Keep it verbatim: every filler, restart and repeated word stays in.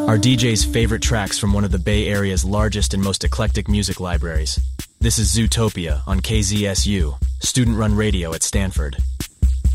Our D J's favorite tracks from one of the Bay Area's largest and most eclectic music libraries. This is Zootopia on K Z S U, student-run radio at Stanford.